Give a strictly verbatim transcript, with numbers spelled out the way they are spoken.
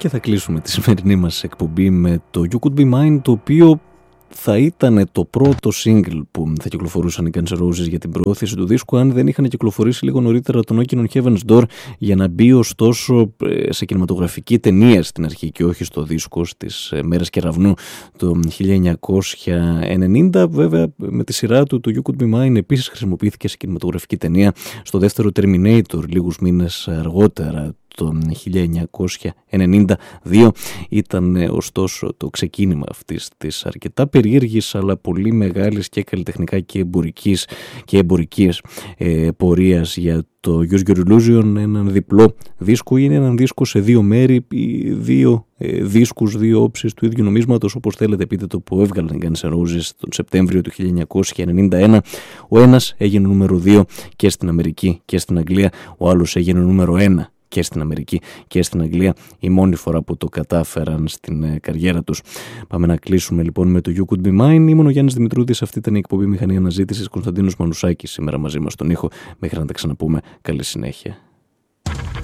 Και θα κλείσουμε τη σημερινή μας εκπομπή με το You Could Be Mine, το οποίο θα ήταν το πρώτο single που θα κυκλοφορούσαν οι Guns N' Roses για την προώθηση του δίσκου, αν δεν είχαν κυκλοφορήσει λίγο νωρίτερα το Knockin' on Heaven's Door, για να μπει ωστόσο σε κινηματογραφική ταινία στην αρχή και όχι στο δίσκο, στις Μέρες Κεραυνού το χίλια εννιακόσια ενενήντα. Βέβαια, με τη σειρά του το You Could Be Mine επίσης χρησιμοποιήθηκε σε κινηματογραφική ταινία στο δεύτερο Terminator λίγους μήνες αργότερα, το χίλια εννιακόσια ενενήντα δύο. Ήταν ωστόσο το ξεκίνημα αυτής της αρκετά περίεργης αλλά πολύ μεγάλης και καλλιτεχνικά και εμπορικής και εμπορικής ε, πορείας για το Use Your Illusion, έναν διπλό δίσκο. Είναι έναν δίσκο σε δύο μέρη, δύο ε, δίσκους, δύο όψεις του ίδιου νομίσματος, όπως θέλετε πείτε το, που έβγαλαν οι Guns N' Roses τον Σεπτέμβριο του χίλια εννιακόσια ενενήντα ένα. Ο ένας έγινε νούμερο δύο και στην Αμερική και στην Αγγλία, ο άλλος έγινε νούμερο ένα και στην Αμερική και στην Αγγλία, η μόνη φορά που το κατάφεραν στην ε, καριέρα τους. Πάμε να κλείσουμε λοιπόν με το You Could Be Mine. Ήμουν ο Γιάννης Δημητρούδης, αυτή ήταν η εκπομπή Μηχανή Αναζήτησης. Κωνσταντίνος Μανουσάκης σήμερα μαζί μας στον ήχο. Μέχρι να τα ξαναπούμε, καλή συνέχεια.